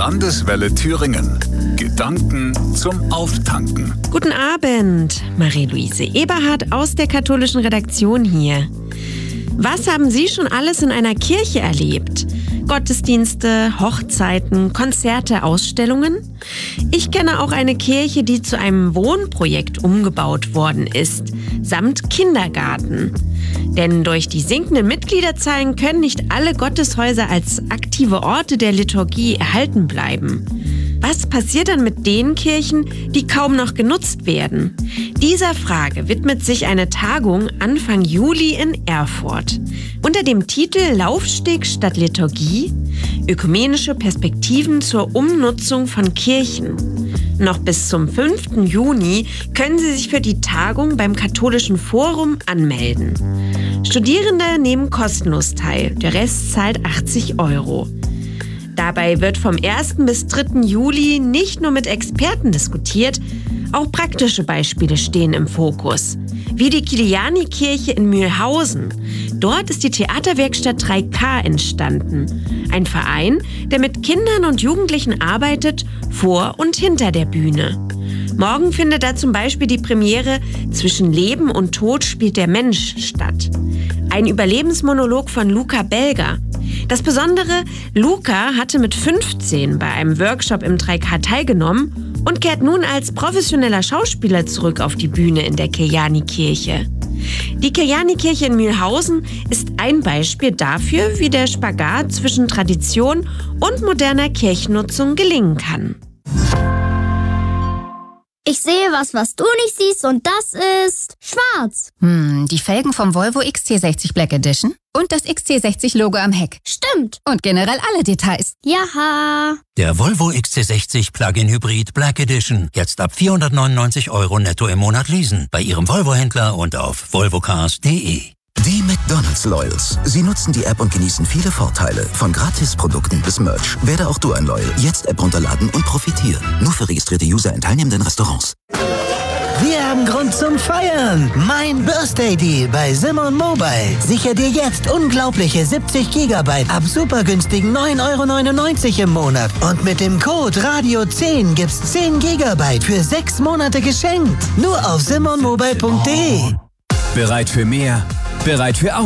Landeswelle Thüringen. Gedanken zum Auftanken. Guten Abend, Marie-Louise Eberhardt aus der katholischen Redaktion hier. Was haben Sie schon alles in einer Kirche erlebt? Gottesdienste, Hochzeiten, Konzerte, Ausstellungen? Ich kenne auch eine Kirche, die zu einem Wohnprojekt umgebaut worden ist, samt Kindergarten. Denn durch die sinkenden Mitgliederzahlen können nicht alle Gotteshäuser als aktive Orte der Liturgie erhalten bleiben. Was passiert dann mit den Kirchen, die kaum noch genutzt werden? Dieser Frage widmet sich eine Tagung Anfang Juli in Erfurt. Unter dem Titel Laufsteg statt Liturgie – ökumenische Perspektiven zur Umnutzung von Kirchen. Noch bis zum 5. Juni können Sie sich für die Tagung beim Katholischen Forum anmelden. Studierende nehmen kostenlos teil, der Rest zahlt 80 €. Dabei wird vom 1. bis 3. Juli nicht nur mit Experten diskutiert, auch praktische Beispiele stehen im Fokus. Wie die Kiliani-Kirche in Mühlhausen. Dort ist die Theaterwerkstatt 3K entstanden. Ein Verein, der mit Kindern und Jugendlichen arbeitet, vor und hinter der Bühne. Morgen findet da zum Beispiel die Premiere Zwischen Leben und Tod spielt der Mensch statt. Ein Überlebensmonolog von Luca Belger. Das Besondere, Luca hatte mit 15 bei einem Workshop im 3K teilgenommen und kehrt nun als professioneller Schauspieler zurück auf die Bühne in der Kiliani-Kirche. Die Kiliani-Kirche in Mühlhausen ist ein Beispiel dafür, wie der Spagat zwischen Tradition und moderner Kirchennutzung gelingen kann. Ich sehe was du nicht siehst, und das ist schwarz. Die Felgen vom Volvo XC60 Black Edition und das XC60-Logo am Heck. Stimmt. Und generell alle Details. Jaha. Der Volvo XC60 Plug-in Hybrid Black Edition. Jetzt ab 499 € netto im Monat leasen. Bei Ihrem Volvo-Händler und auf volvocars.de. Die McDonald's Loyals. Sie nutzen die App und genießen viele Vorteile. Von Gratisprodukten bis Merch. Werde auch du ein Loyal. Jetzt App runterladen und profitieren. Nur für registrierte User in teilnehmenden Restaurants. Wir haben Grund zum Feiern. Mein Birthday Deal bei Simon Mobile. Sicher dir jetzt unglaubliche 70 GB ab super günstigen 9,99 € im Monat. Und mit dem Code Radio10 gibt's 10 GB für 6 Monate geschenkt. Nur auf simonmobile.de. Bereit für mehr? Bereit für